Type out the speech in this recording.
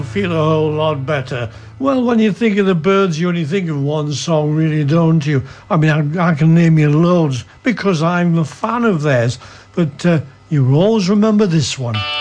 Feel a whole lot better. Well, when you think of the Byrds, you only think of one song, really, don't you? I mean, I can name you loads because I'm a fan of theirs, but you will always remember this one.